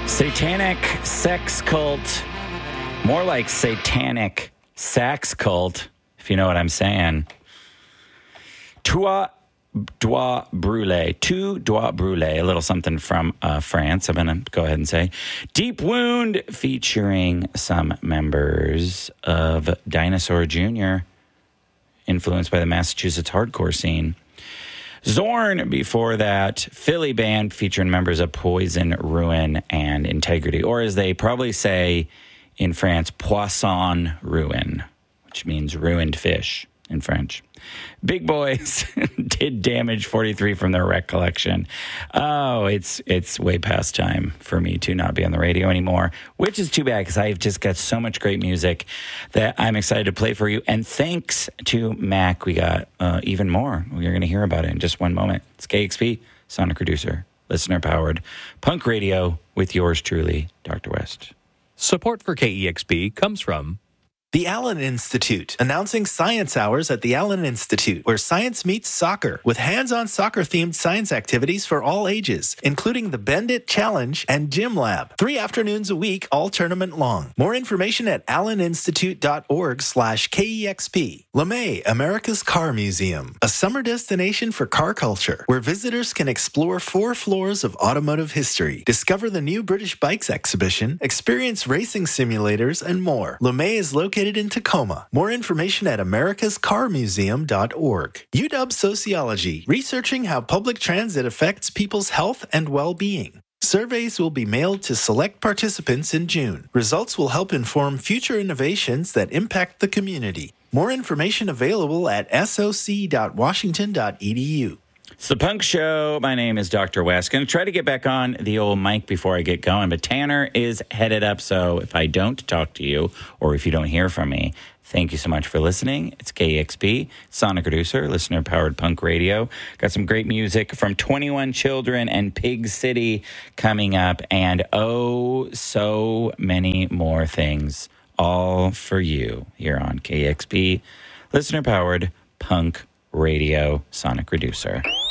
Satanic sex cult. More like satanic sax cult, if you know what I'm saying. Trois doigts brûlés. Two doigts brûlés. A little something from France. I'm going to go ahead and say. Deep Wound, featuring some members of Dinosaur Jr., influenced by the Massachusetts hardcore scene. Zorn, before that, Philly band featuring members of Poison, Ruin, and Integrity. Or as they probably say in France, Poisson Ruin, which means ruined fish in French. Big Boys did Damage 43 from their Wreck collection. Oh, it's way past time for me to not be on the radio anymore, which is too bad because I've just got so much great music that I'm excited to play for you. And thanks to Mac, we got even more. You're going to hear about it in just one moment. It's KXP, Sonic Reducer, listener-powered punk radio with yours truly, Dr. West. Support for KEXP comes from the Allen Institute, announcing Science Hours at the Allen Institute, where science meets soccer, with hands-on soccer-themed science activities for all ages, including the Bend It Challenge and Gym Lab. 3 afternoons a week, all tournament long. More information at alleninstitute.org/KEXP. LeMay, America's Car Museum, a summer destination for car culture, where visitors can explore 4 floors of automotive history, discover the new British Bikes exhibition, experience racing simulators, and more. LeMay is located in Tacoma. More information at americascarmuseum.org. UW Sociology, researching how public transit affects people's health and well-being. Surveys will be mailed to select participants in June. Results will help inform future innovations that impact the community. More information available at soc.washington.edu. It's the Punk Show. My name is Dr. West. Going to try to get back on the old mic before I get going, but Tanner is headed up, so if I don't talk to you or if you don't hear from me, thank you so much for listening. It's KXP, Sonic Reducer, listener-powered punk radio. Got some great music from 21 Children and Pig City coming up, and oh, so many more things, all for you here on KXP, listener-powered punk radio, Sonic Reducer.